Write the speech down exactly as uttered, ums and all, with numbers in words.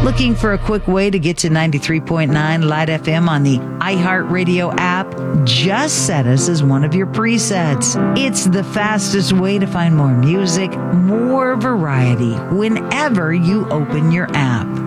Looking for a quick way to get to ninety-three point nine Light F M on the iHeartRadio app? Just set us as one of your presets. It's the fastest way to find more music, more variety whenever you open your app.